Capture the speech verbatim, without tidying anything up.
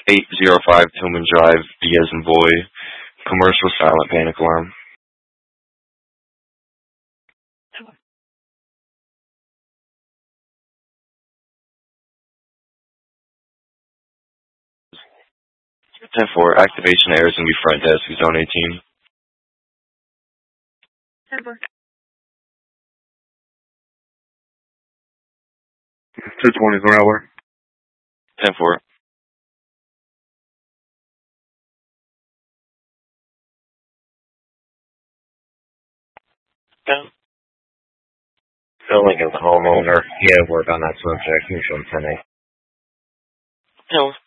eight zero five Tillman Drive, B as in boy, commercial silent panic alarm. ten four, activation errors going to be front desk, zone eighteen. ten four. two twenty, one hour. ten four. Yeah. Phil Lincoln, the homeowner. He had work on that subject. He was on ten eight. No.